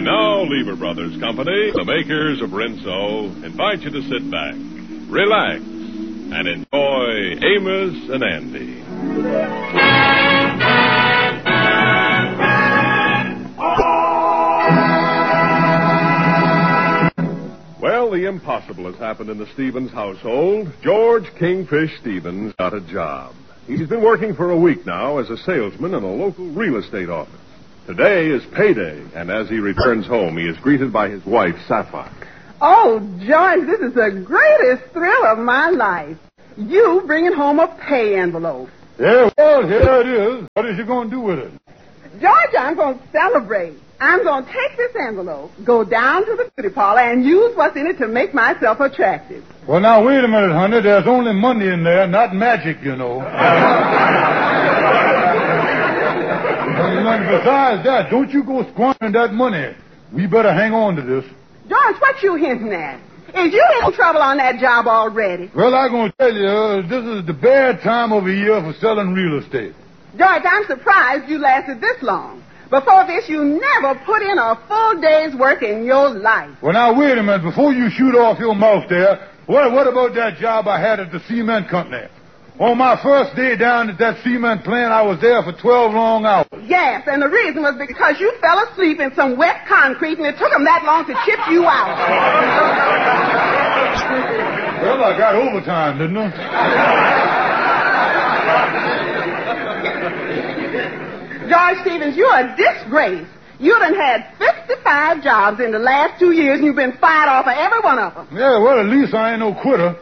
And now, Lever Brothers Company, the makers of Rinso, invite you to sit back, relax, and enjoy Amos and Andy. Well, the impossible has happened in the Stevens household. George Kingfish Stevens got a job. He's been working for a week now as a salesman in a local real estate office. Today is payday, and as he returns home, he is greeted by his wife, Sapphire. Oh, George, this is the greatest thrill of my life. You bringing home a pay envelope. Yeah, well, here it is. What is you going to do with it? George, I'm going to celebrate. I'm going to take this envelope, go down to the beauty parlor, and use what's in it to make myself attractive. Well, now, wait a minute, honey. There's only money in there, not magic, you know. And besides that, don't you go squandering that money. We better hang on to this. George, what you hinting at? Is you in trouble on that job already? Well, I'm going to tell you, this is the bad time of the year for selling real estate. George, I'm surprised you lasted this long. Before this, you never put in a full day's work in your life. Well, now, wait a minute. Before you shoot off your mouth there, what about that job I had at the cement company? On my first day down at that cement plant, I was there for 12 long hours. Yes, and the reason was because you fell asleep in some wet concrete, and it took them that long to chip you out. Well, I got overtime, didn't I? George Stevens, you're a disgrace. You done had 55 jobs in the last 2 years, and you've been fired off of every one of them. Yeah, well, at least I ain't no quitter.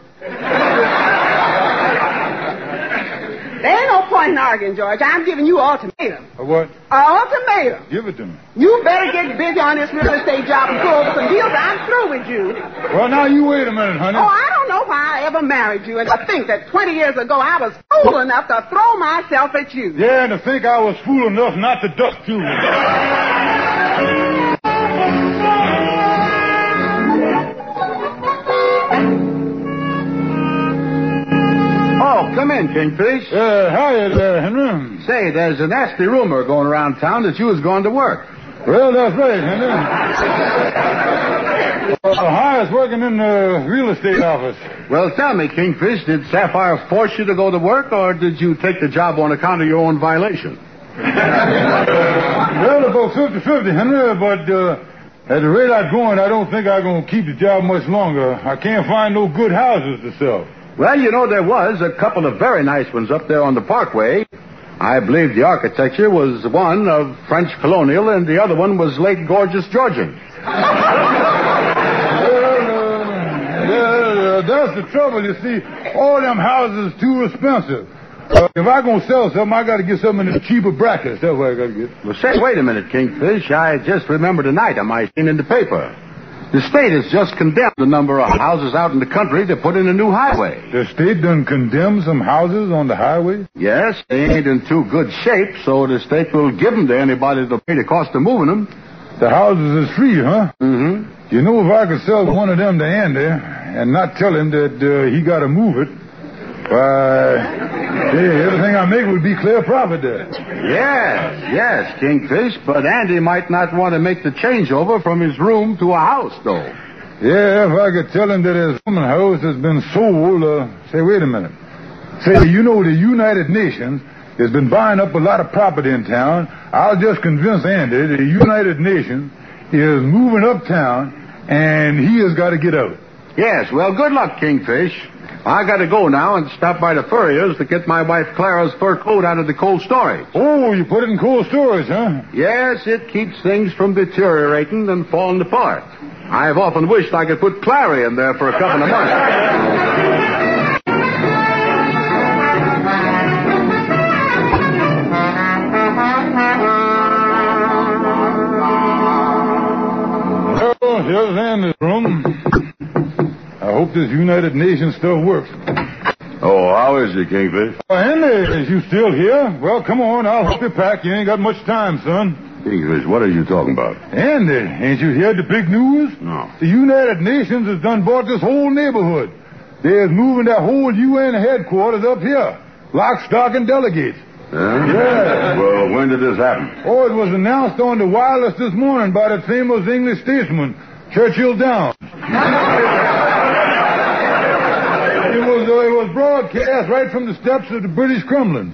There ain't no point in arguing, George. I'm giving you ultimatum. A what? Ultimatum. Give it to me. You better get busy on this real estate job and pull over some deals. I'm through with you. Well, now, you wait a minute, honey. Oh, I don't know why I ever married you, and to think that 20 years ago I was fool enough to throw myself at you. Yeah, and to think I was fool enough not to dust you. Oh, come in, Kingfish. Hiya there, Henry. Say, there's a nasty rumor going around town that you was going to work. Well, that's right, Henry. Hiya's working in the real estate office. Well, tell me, Kingfish, did Sapphire force you to go to work, or did you take the job on account of your own violation? Well, about 50-50, Henry, but at the rate I'm going, I don't think I'm going to keep the job much longer. I can't find no good houses to sell. Well, you know, there was a couple of very nice ones up there on the Parkway. I believe the architecture was one of French colonial, and the other one was late gorgeous Georgian. That's the trouble, you see. All them houses is too expensive. If I'm going to sell something, I got to get something in the cheaper brackets. That's what I got to get. Well, say, wait a minute, Kingfish. I just remembered an item I seen in the paper. The state has just condemned a number of houses out in the country to put in a new highway. The state done condemned some houses on the highway? Yes, they ain't in too good shape, so the state will give them to anybody that'll pay the cost of moving them. The houses is free, huh? Mm-hmm. You know, if I could sell one of them to Andy and not tell him that he got to move it, why, everything I make would be clear profit there. Yes, Kingfish, but Andy might not want to make the changeover from his room to a house, though. Yeah, if I could tell him that his woman house has been sold, say, wait a minute. Say, you know, the United Nations has been buying up a lot of property in town. I'll just convince Andy the United Nations is moving uptown, and he has got to get out. Yes, well, good luck, Kingfish. I got to go now and stop by the furrier's to get my wife Clara's fur coat out of the cold storage. Oh, you put it in cold storage, huh? Yes, it keeps things from deteriorating and falling apart. I've often wished I could put Clara in there for a couple of months. Well, here's Andy's room. I hope this United Nations stuff works. Oh, how is it, Kingfish? Andy, is you still here? Well, come on, I'll help you pack. You ain't got much time, son. Kingfish, what are you talking about? Andy, ain't you heard the big news? No. The United Nations has done bought this whole neighborhood. They're moving that whole UN headquarters up here. Lock, stock, and delegates. Yeah. Well, when did this happen? Oh, it was announced on the wireless this morning by that famous English statesman, Churchill Downs. It was broadcast right from the steps of the British Kremlin.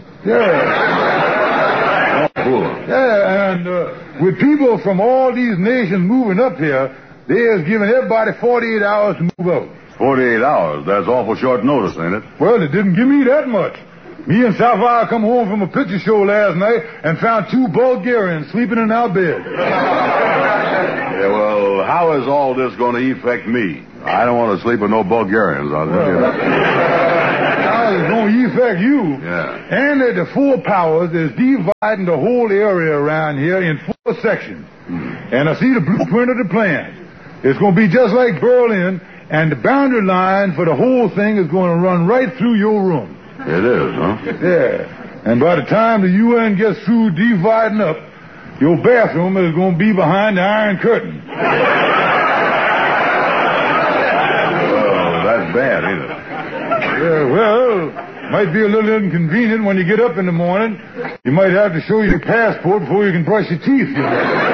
Yeah. Oh, cool. Yeah, and with people from all these nations moving up here, they is giving everybody 48 hours to move out. 48 hours. That's awful short notice, ain't it? Well, it didn't give me that much. Me and Sapphire come home from a picture show last night and found 2 Bulgarians sleeping in our bed. Yeah, well, how is all this going to affect me? I don't want to sleep with no Bulgarians, I'll tell you that. How it's going to affect you? Yeah. And that the 4 powers is dividing the whole area around here in 4 sections. And I see the blueprint of the plan. It's going to be just like Berlin, and the boundary line for the whole thing is going to run right through your room. It is, huh? Yeah. And by the time the UN gets through dividing up, your bathroom is going to be behind the Iron Curtain. Well, that's bad, ain't it? Yeah, well, might be a little inconvenient when you get up in the morning. You might have to show your passport before you can brush your teeth. You know?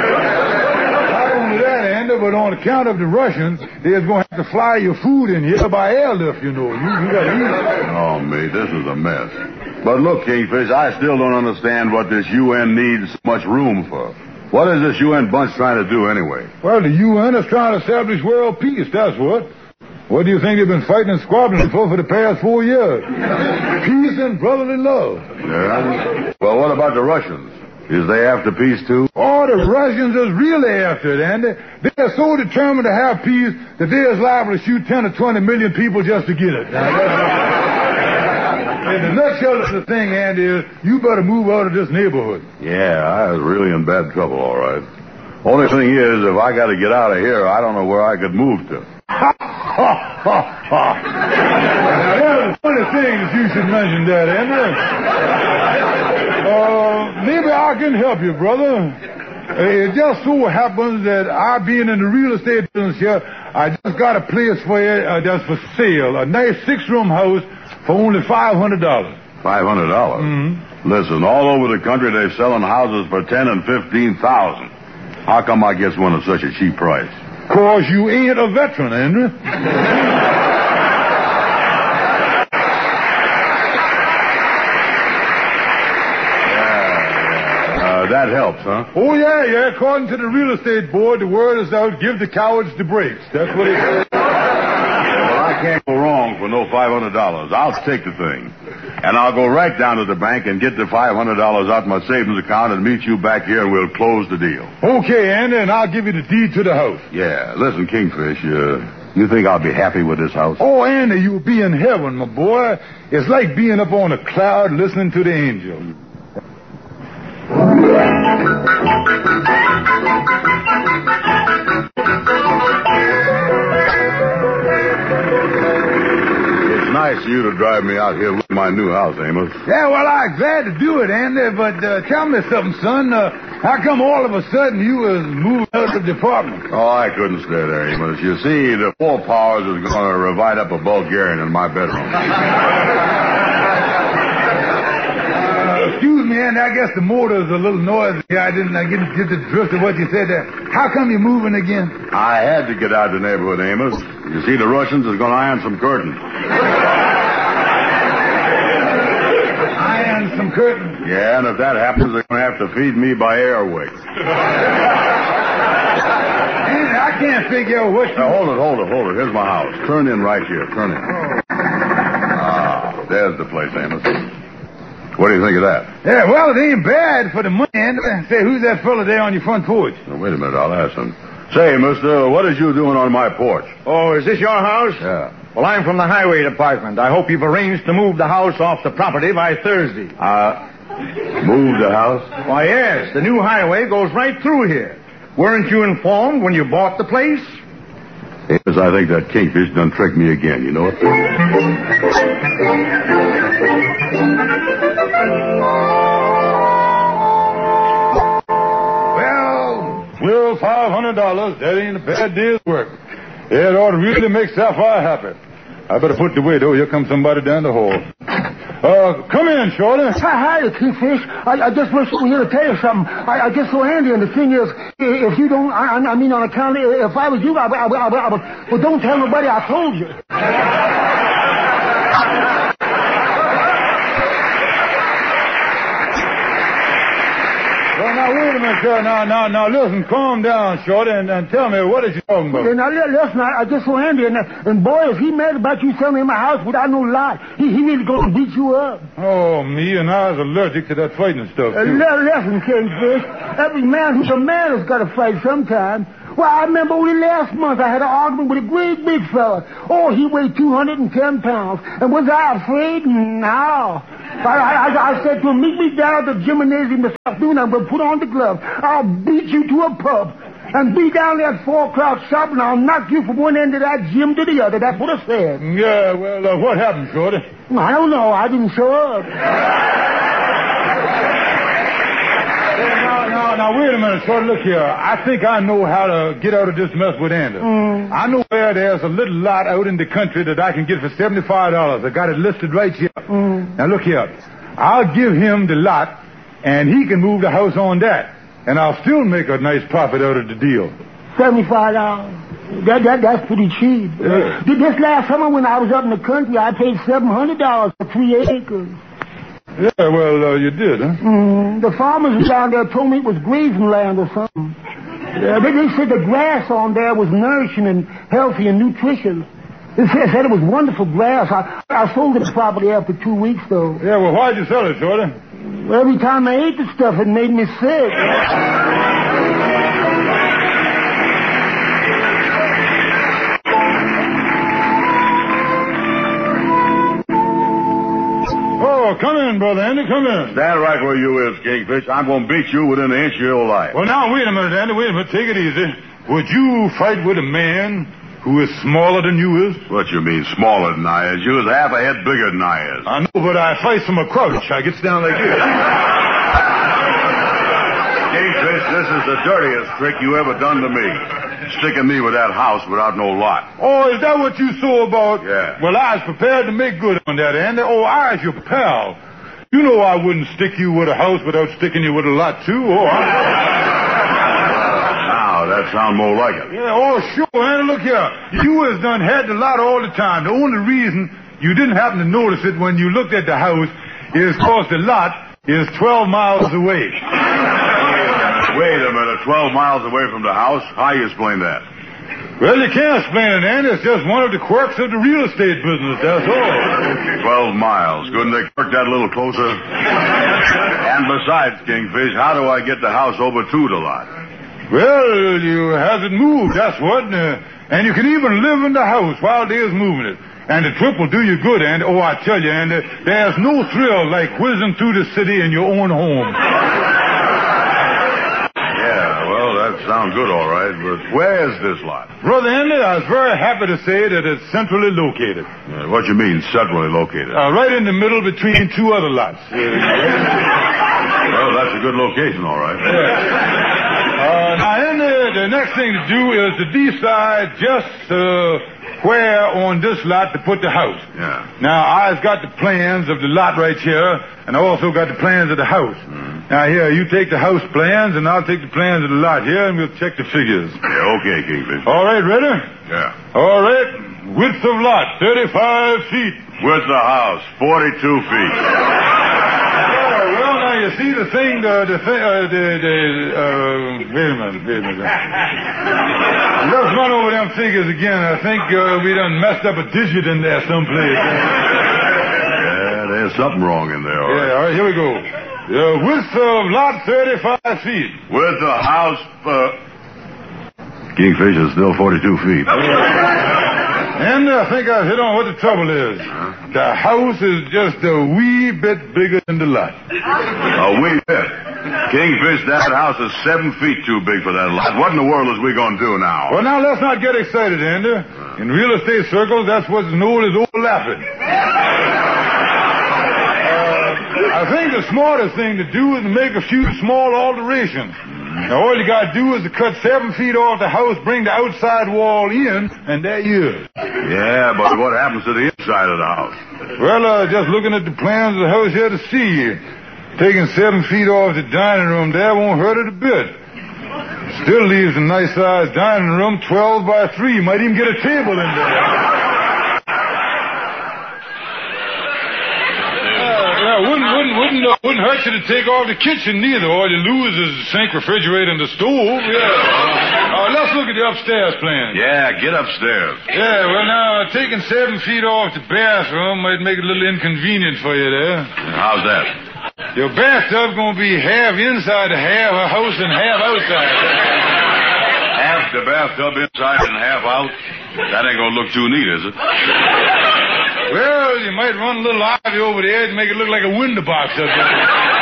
But on account of the Russians, they're going to have to fly your food in here by airlift, you know. You got to eat it. Oh, mate, this is a mess. But look, Kingfish, I still don't understand what this UN needs so much room for. What is this UN bunch trying to do anyway? Well, the UN is trying to establish world peace, that's what. What do you think they've been fighting and squabbling for the past 4 years? Peace and brotherly love. Yeah? Well, what about the Russians? Is they after peace, too? Oh, the Russians is really after it, Andy. They're so determined to have peace that they're liable to shoot 10 or 20 million people just to get it. In the nutshell of the thing, Andy, is you better move out of this neighborhood. Yeah, I was really in bad trouble, all right. Only thing is, if I got to get out of here, I don't know where I could move to. Ha, ha, ha, ha. Now, that's a funny thing that you should mention that, Andy. Maybe I can help you, brother. It just so happens that I being in the real estate business here, I just got a place for you that's for sale. A nice 6-room house for only $500. $500? Mm-hmm. Listen, all over the country they're selling houses for $10,000 and $15,000. How come I get one at such a cheap price? 'Cause you ain't a veteran, Andrew. That helps, huh? Oh, yeah. According to the real estate board, the word is out, give the cowards the breaks. That's what it is. Well, I can't go wrong for no $500. I'll take the thing. And I'll go right down to the bank and get the $500 out my savings account and meet you back here and we'll close the deal. Okay, Andy, and I'll give you the deed to the house. Yeah. Listen, Kingfish, you think I'll be happy with this house? Oh, Andy, you'll be in heaven, my boy. It's like being up on a cloud listening to the angels. It's nice of you to drive me out here with my new house, Amos. Yeah, well, I'm glad to do it, Andy, but tell me something, son. How come all of a sudden you was moving out of the apartment? Oh, I couldn't stay there, Amos. You see, the 4 powers is going to invite up a Bulgarian in my bedroom. Excuse me, Andy, I guess the motor's a little noisy. I didn't get the drift of what you said there. How come you're moving again? I had to get out of the neighborhood, Amos. You see, the Russians is going to iron some curtains. Iron some curtains? Yeah, and if that happens, they're going to have to feed me by airway. Andy, I can't figure out what you... Now, hold it. Here's my house. Turn in right here. Turn in. There's the place, Amos. What do you think of that? Yeah, well, it ain't bad for the money, Andy. Say, who's that fella there on your front porch? Now, wait a minute, I'll ask him. Say, mister, what is you doing on my porch? Oh, is this your house? Yeah. Well, I'm from the highway department. I hope you've arranged to move the house off the property by Thursday. Move the house? Why, yes. The new highway goes right through here. Weren't you informed when you bought the place? Yes, I think that Kingfish done tricked me again, you know it? Well, $500, that ain't a bad day's work. It ought to really make Sapphire happy. I better put it away, though. Here comes somebody down the hall. Come in, Shorty. Hi, Kingfish. I just was here to tell you something. I just saw Andy, and the thing is, if you don't, I mean on account of, if I was you, I would, don't tell nobody I told you. Well, now, wait a minute, sir. Now, listen, calm down, Shorty, and tell me, what is you talking about? Now, listen, I just saw Andy, and boy, is he mad about you selling him a house without no lot. He really going to beat you up. Oh, me and I was allergic to that fighting stuff, too. Listen, Kingfish, every man who's a man has got to fight sometime. Well, I remember only last month I had an argument with a great big fella. Oh, he weighed 210 pounds. And was I afraid? No. I said to him, meet me down at the gymnasium this afternoon. I'm going to put on the glove. I'll beat you to a pub. And be down there at 4 o'clock sharp, and I'll knock you from one end of that gym to the other. That's what I said. Yeah, well, what happened, Shorty? I don't know. I didn't show up. Now, wait a minute, Shorty. Look here. I think I know how to get out of this mess with Andy. I know where there's a little lot out in the country that I can get for $75. I got it listed right here. Now, look here. I'll give him the lot, and he can move the house on that. And I'll still make a nice profit out of the deal. $75. That's pretty cheap. Yeah. This last summer when I was up in the country, I paid $700 for 3 acres. Yeah, well, you did, huh? The farmers down there told me it was grazing land or something. They said the grass on there was nourishing and healthy and nutritious. They said it was wonderful grass. I sold the property after 2 weeks, though. Yeah, well, why'd you sell it, Shorty? Well, every time I ate the stuff, it made me sick. Oh, come in, Brother Andy, come in. Stand right where you is, Kingfish. I'm going to beat you within an inch of your life. Well, now, wait a minute, Andy, wait a minute. Take it easy. Would you fight with a man who is smaller than you is? What you mean, smaller than I is? You is half a head bigger than I is. I know, but I fight from a crouch. I gets down like this. Kingfish, this is the dirtiest trick you ever done to me. Sticking me with that house without no lot. Oh, is that what you saw about? Yeah. Well, I was prepared to make good on that, Andy. Oh, I was your pal. You know I wouldn't stick you with a house without sticking you with a lot, too. Oh, Now, that sounds more like it. Yeah, oh, sure, Andy, look here. You has done had the lot all the time. The only reason you didn't happen to notice it when you looked at the house is because the lot is 12 miles away. Wait a minute, 12 miles away from the house? How you explain that? Well, you can't explain it, Andy. It's just one of the quirks of the real estate business, that's all. 12 miles. Couldn't they work that a little closer? And besides, Kingfish, how do I get the house over to the lot? Well, you have it moved, that's what. And you can even live in the house while they's moving it. And the trip will do you good, Andy. Oh, I tell you, Andy, there's no thrill like whizzing through the city in your own home. Sounds good, all right, but where is this lot? Brother Andy, I was very happy to say that it's centrally located. What you mean, centrally located? Right in the middle between two other lots. Well, that's a good location, all right. Yeah. Now, Andy, the next thing to do is to decide just where on this lot to put the house. Yeah. Now, I've got the plans of the lot right here, and I also got the plans of the house. Now, here, you take the house plans, and I'll take the plans of the lot here, and we'll check the figures. Yeah, okay, Kingfish. All right, ready? Yeah. All right. Width of lot, 35 feet. Width of the house, 42 feet. Well, now, you see the thing, wait a minute. Let's run over them figures again. I think we done messed up a digit in there someplace. Yeah, there's something wrong in there, all right. Yeah, all right, here we go. Width of lot, 35 feet. Width of the house, Kingfish is still 42 feet. And I think I've hit on what the trouble is. The house is just a wee bit bigger than the lot. A wee bit? Kingfish, that house is 7 feet too big for that lot. What in the world is we going to do now? Well, now, let's not get excited, Andy. In real estate circles, that's what's known as overlapping. I think the smartest thing to do is to make a few small alterations. Now, all you got to do is to cut 7 feet off the house, bring the outside wall in, and there you is. Yeah, but what happens to the inside of the house? Well, just looking at the plans of the house here to see. Taking 7 feet off the dining room there won't hurt it a bit. Still leaves a nice-sized dining room, 12 by 3. Might even get a table in there. Wouldn't hurt you to take off the kitchen neither. All you lose is the sink, refrigerator, and the stove. Yeah. Let's look at the upstairs plan. Yeah, get upstairs. Yeah, well, now, taking 7 feet off the bathroom might make it a little inconvenient for you there. How's that? Your bathtub's gonna be half inside the half a house and half outside. Half the bathtub inside and half out? That ain't gonna look too neat, is it? Well, you might run a little ivy over the edge and make it look like a window box up there.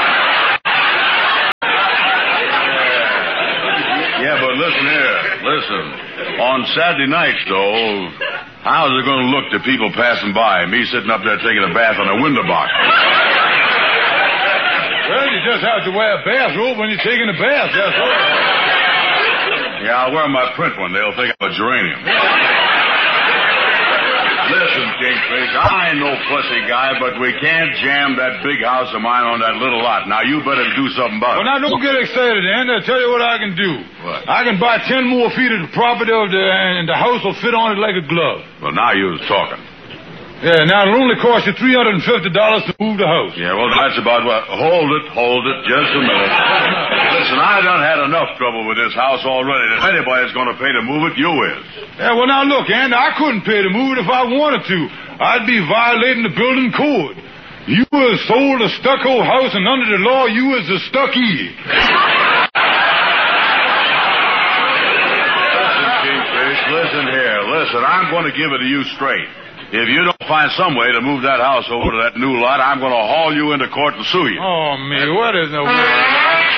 Yeah, but listen here. Listen. On Saturday nights, though, how's it gonna look to people passing by? Me sitting up there taking a bath on a window box. Well, you just have to wear a bathrobe when you're taking a bath, that's all. Yeah, I'll wear my print one. They'll think I'm a geranium. Listen, Kingfish, I ain't no pussy guy, but we can't jam that big house of mine on that little lot. Now, you better do something about it. Well, now, don't get excited, Andy. I'll tell you what I can do. What? I can buy 10 more feet of the property, and the house will fit on it like a glove. Well, now you're talking. Yeah, now it'll only cost you $350 to move the house. Yeah, well, that's about what... Hold it, just a minute. Listen, I done had enough trouble with this house already. If anybody's going to pay to move it, you is. Yeah, well, now, look, Andy, I couldn't pay to move it if I wanted to. I'd be violating the building code. You was sold a stucco house, and under the law, you was a stuckee. Listen, Kingfish, listen here. Listen, I'm going to give it to you straight. If you don't find some way to move that house over to that new lot, I'm going to haul you into court and sue you. Oh, me, what is the...